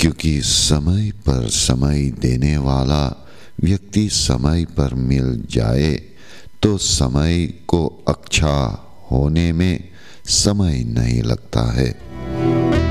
क्योंकि समय पर समय देने वाला व्यक्ति समय पर मिल जाए तो समय को अच्छा होने में समय नहीं लगता है।